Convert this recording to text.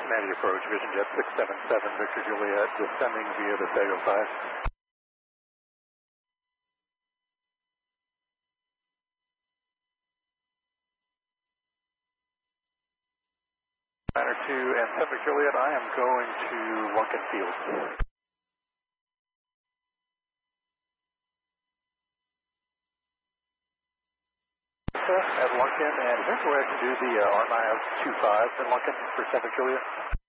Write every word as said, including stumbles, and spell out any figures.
Cincinnati approach, Vision Jet six seven seven, Victor Juliet, descending via the Sag oh five. Niner two and seven Victor Juliet, I am going to Lunken Field. At Lunken, and here's where I can do the uh, R nine oh two five in Lunken for seven Juliet.